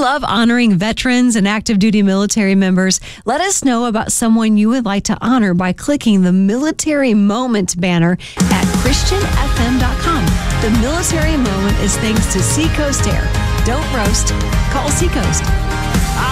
love honoring veterans and active duty military members. Let us know about someone you would like to honor by clicking the Military Moment banner at ChristianFM.com. The Military Moment is thanks to Seacoast Air. Don't roast. Call Seacoast.